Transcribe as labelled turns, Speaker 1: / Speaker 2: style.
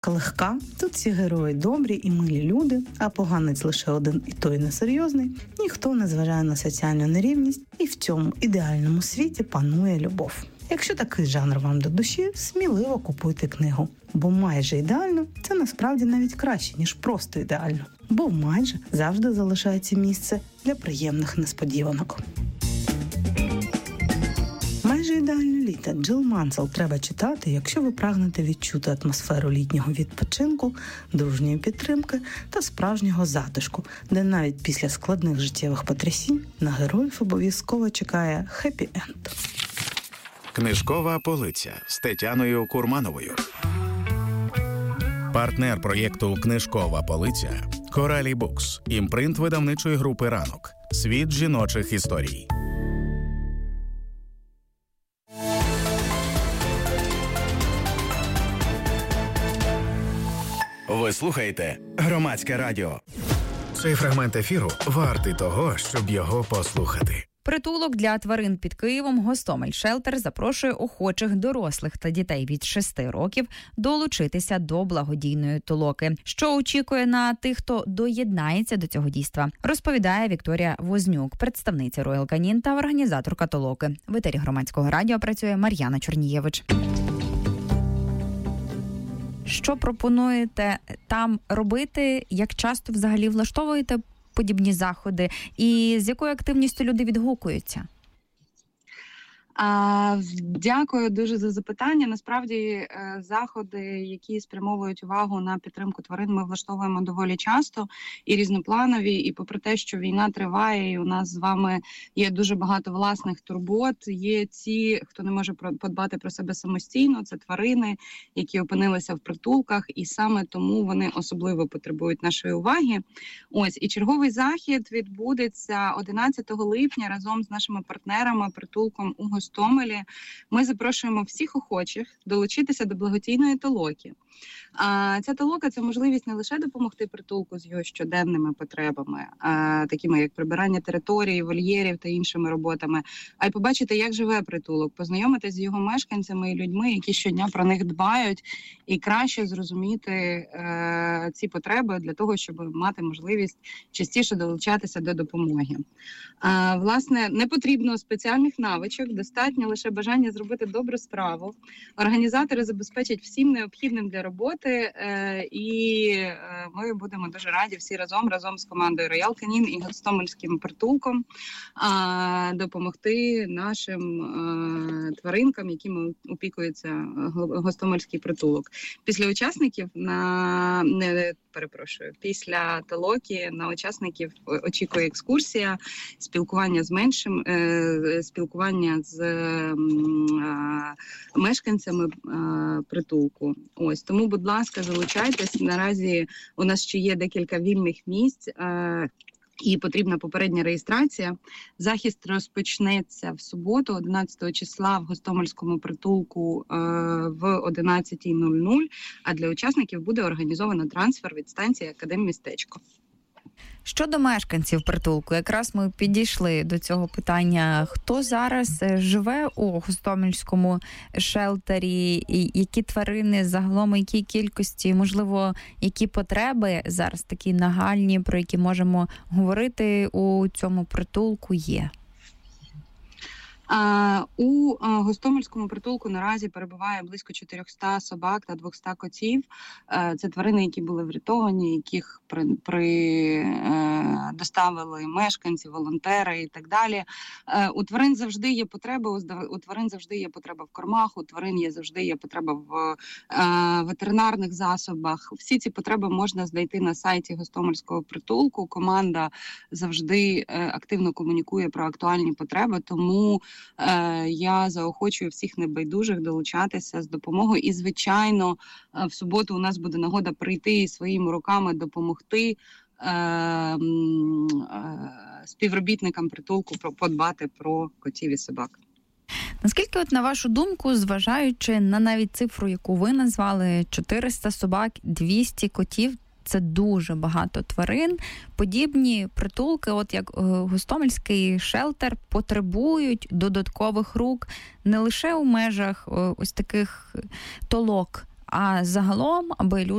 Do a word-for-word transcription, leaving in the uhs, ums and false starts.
Speaker 1: легка, тут всі герої добрі і милі люди, а поганець лише один і той несерйозний, ніхто не зважає на соціальну нерівність, і в цьому ідеальному світі панує любов. Якщо такий жанр вам до душі, сміливо купуйте книгу. Бо майже ідеально – це насправді навіть краще, ніж просто ідеально. Бо майже завжди залишається місце для приємних несподіванок. Майже ідеальне літо. Джил Мансел треба читати, якщо ви прагнете відчути атмосферу літнього відпочинку, дружньої підтримки та справжнього затишку, де навіть після складних життєвих потрясінь на героїв обов'язково чекає хеппі-енд.
Speaker 2: Книжкова полиця з Тетяною Курмановою. Партнер проєкту «Книжкова полиця» – Коралі Букс, імпринт видавничої групи «Ранок». Світ жіночих історій. Ви слухаєте Громадське радіо. Цей фрагмент ефіру вартий того, щоб його послухати.
Speaker 3: Притулок для тварин під Києвом «Гостомель Шелтер» запрошує охочих дорослих та дітей від шести років долучитися до благодійної толоки. Що очікує на тих, хто доєднається до цього дійства, розповідає Вікторія Вознюк, представниця Royal Canin та організаторка толоки. В етері Громадського радіо працює Мар'яна Чорнієвич. Що пропонуєте там робити? Як часто взагалі влаштовуєте подібні заходи? І з якою активністю люди відгукуються?
Speaker 4: А, дякую дуже за запитання. Насправді, заходи, які спрямовують увагу на підтримку тварин, ми влаштовуємо доволі часто і різнопланові. І попри те, що війна триває, і у нас з вами є дуже багато власних турбот, є ті, хто не може подбати про себе самостійно, це тварини, які опинилися в притулках, і саме тому вони особливо потребують нашої уваги. Ось, і черговий захід відбудеться одинадцятого липня разом з нашими партнерами притулком у Гостомелі. Ми запрошуємо всіх охочих долучитися до благодійної толоки. А ця толока – це можливість не лише допомогти притулку з його щоденними потребами, а, такими як прибирання території, вольєрів та іншими роботами, а й побачити, як живе притулок, познайомитися з його мешканцями і людьми, які щодня про них дбають, і краще зрозуміти е, ці потреби для того, щоб мати можливість частіше долучатися до допомоги. А, власне, не потрібно спеціальних навичок, достатньо лише бажання зробити добру справу. Організатори забезпечать всім необхідним для роботи, е, і е, ми будемо дуже раді всі разом, разом з командою Royal Canin і Гостомельським притулком е, допомогти нашим е, тваринкам, якими опікується Гостомельський притулок. Після учасників на не перепрошую, після толоки на учасників очікує екскурсія, спілкування з меншим, е, спілкування з е, мешканцями е, притулку. Ось, тому, будь ласка, залучайтесь. Наразі у нас ще є декілька вільних місць е, і потрібна попередня реєстрація. Захід розпочнеться в суботу, одинадцятого числа, в Гостомельському притулку е, в одинадцята нуль нуль, а для учасників буде організовано трансфер від станції Академмістечко.
Speaker 3: Щодо мешканців притулку, якраз ми підійшли до цього питання. Хто зараз живе у Гостомельському шелтері? І які тварини загалом, які кількості, можливо, які потреби зараз такі нагальні, про які можемо говорити у цьому притулку є?
Speaker 4: Uh, у uh, Гостомельському притулку наразі перебуває близько чотириста собак та двісті котів. Uh, це тварини, які були врятовані, яких при, при, uh, доставили мешканці, волонтери і так далі. Uh, у тварин завжди є потреба, у тварин завжди є потреба в кормах, у тварин є завжди є потреба в uh, ветеринарних засобах. Всі ці потреби можна знайти на сайті Гостомельського притулку. Команда завжди uh, активно комунікує про актуальні потреби, тому я заохочую всіх небайдужих долучатися з допомогою. І, звичайно, в суботу у нас буде нагода прийти і своїми руками допомогти співробітникам притулку подбати про котів і собак.
Speaker 3: Наскільки, от, на вашу думку, зважаючи на навіть цифру, яку ви назвали, чотириста собак, двісті котів, це дуже багато тварин. Подібні притулки, от як Гостомельський шелтер, потребують додаткових рук не лише у межах ось таких толок, а загалом, аби люди